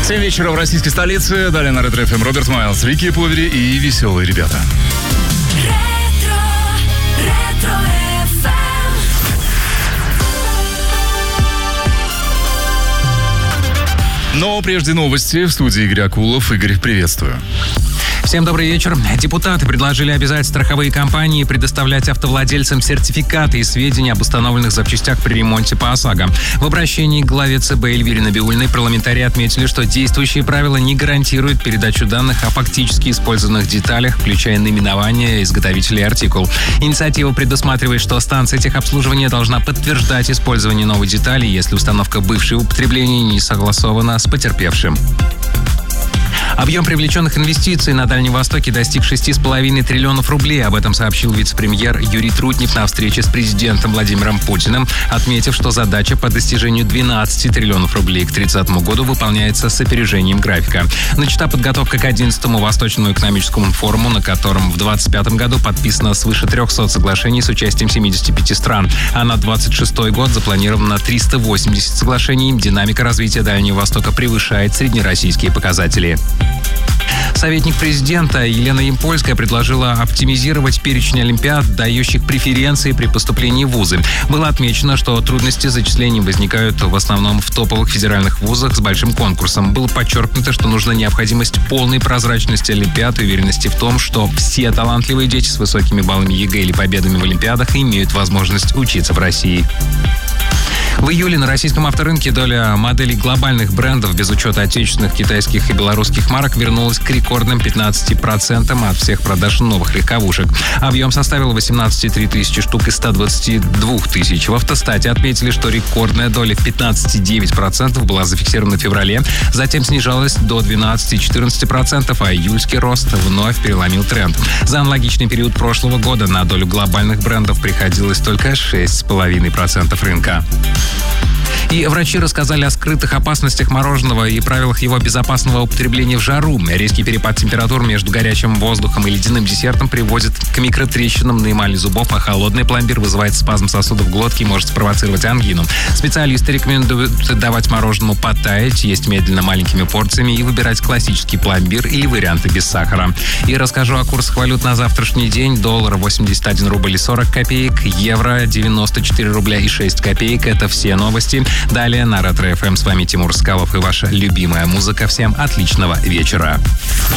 7 вечера в российской столице. Далее на Ретро ФМ Роберт Майлз, Рики Повери и веселые ребята. Но прежде новости. В студии Игорь Акулов. Игорь, приветствую. Всем добрый вечер. Депутаты предложили обязать страховые компании предоставлять автовладельцам сертификаты и сведения об установленных запчастях при ремонте по ОСАГО. В обращении к главе ЦБ Эльвире Набиуллиной парламентарии отметили, что действующие правила не гарантируют передачу данных о фактически использованных деталях, включая наименование изготовителя и артикул. Инициатива предусматривает, что станция техобслуживания должна подтверждать использование новой детали, если установка бывшей в употреблении не согласована с потерпевшим. Объем привлеченных инвестиций на Дальнем Востоке достиг 6,5 триллионов рублей. Об этом сообщил вице-премьер Юрий Трутнев на встрече с президентом Владимиром Путиным, отметив, что задача по достижению 12 триллионов рублей к 30 году выполняется с опережением графика. Начата подготовка к 11-му Восточному экономическому форуму, на котором в 2025 году подписано свыше 300 соглашений с участием 75 стран. А на 2026 год запланировано 380 соглашений. Динамика развития Дальнего Востока превышает среднероссийские показатели. Советник президента Елена Ямпольская предложила оптимизировать перечень олимпиад, дающих преференции при поступлении в вузы. Было отмечено, что трудности с зачислением возникают в основном в топовых федеральных вузах с большим конкурсом. Было подчеркнуто, что нужна необходимость полной прозрачности олимпиад и уверенности в том, что все талантливые дети с высокими баллами ЕГЭ или победами в олимпиадах имеют возможность учиться в России. В июле на российском авторынке доля моделей глобальных брендов без учета отечественных, китайских и белорусских марок вернулась к рекордным 15% от всех продаж новых легковушек. Объем составил 18,3 тысячи штук из 122 тысяч. В Автостате отметили, что рекордная доля в 15,9% была зафиксирована в феврале, затем снижалась до 12,14%, а июльский рост вновь переломил тренд. За аналогичный период прошлого года на долю глобальных брендов приходилось только 6,5% рынка. И врачи рассказали о скрытых опасностях мороженого и правилах его безопасного употребления в жару. Резкий перепад температур между горячим воздухом и ледяным десертом приводит к микротрещинам на эмали зубов, а холодный пломбир вызывает спазм сосудов глотки и может спровоцировать ангину. Специалисты рекомендуют давать мороженому потаять, есть медленно маленькими порциями и выбирать классический пломбир или варианты без сахара. И расскажу о курсах валют на завтрашний день. Доллар 81 рубль и 40 копеек, евро 94 рубля и 6 копеек. Это все новости. Далее на Ретро ФМ. С вами Тимур Скалов и ваша любимая музыка. Всем отличного вечера.